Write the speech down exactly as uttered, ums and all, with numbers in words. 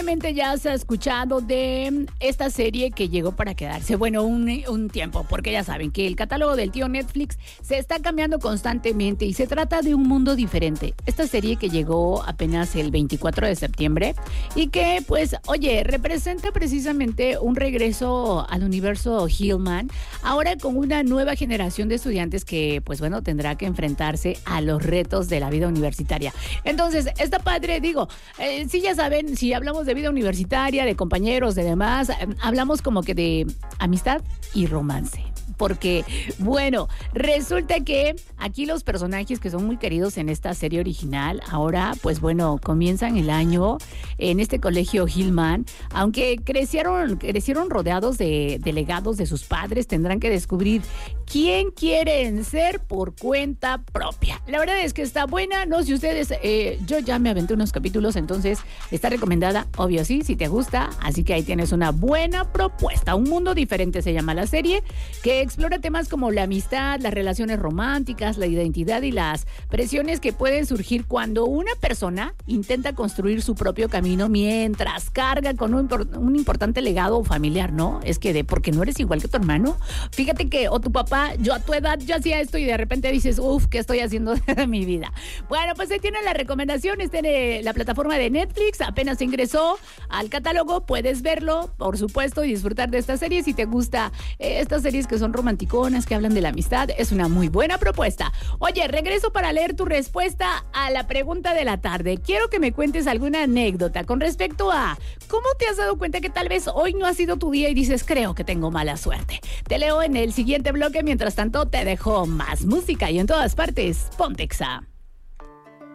Seguramente ya has escuchado de esta serie que llegó para quedarse, bueno, un, un tiempo, porque ya saben que el catálogo del tío Netflix se está cambiando constantemente y se trata de un mundo diferente. Esta serie que llegó apenas el veinticuatro de septiembre y que, pues, oye, representa precisamente un regreso al universo Hillman, ahora con una nueva generación de estudiantes que, pues bueno, tendrá que enfrentarse a los retos de la vida universitaria. Entonces, está padre, digo, eh, sí, ya saben, si hablamos de vida universitaria, de compañeros, de demás, eh, hablamos como que de amistad y romance. Porque, bueno, resulta que aquí los personajes que son muy queridos en esta serie original, ahora, pues bueno, comienzan el año en este colegio Hillman, aunque crecieron, crecieron rodeados de, de legados de sus padres, tendrán que descubrir quién quieren ser por cuenta propia. La verdad es que está buena, no sé si ustedes, eh, yo ya me aventé unos capítulos, entonces está recomendada, obvio sí, si te gusta, así que ahí tienes una buena propuesta. Un mundo diferente se llama la serie, que explora temas como la amistad, las relaciones románticas, la identidad y las presiones que pueden surgir cuando una persona intenta construir su propio camino mientras carga con un, un importante legado familiar, ¿no? Es que de porque no eres igual que tu hermano. Fíjate que, o tu papá, yo a tu edad yo hacía esto y de repente dices, uff, ¿qué estoy haciendo de mi vida? Bueno, pues ahí tienen la recomendación, está en la plataforma de Netflix, apenas ingresó al catálogo, puedes verlo, por supuesto, y disfrutar de esta serie. Si te gusta eh, estas series que son romanticonas, que hablan de la amistad, es una muy buena propuesta. Oye, regreso para leer tu respuesta a la pregunta de la tarde. Quiero que me cuentes alguna anécdota con respecto a cómo te has dado cuenta que tal vez hoy no ha sido tu día y dices, creo que tengo mala suerte. Te leo en el siguiente bloque, mientras tanto te dejo más música y en todas partes, Ponte Exa.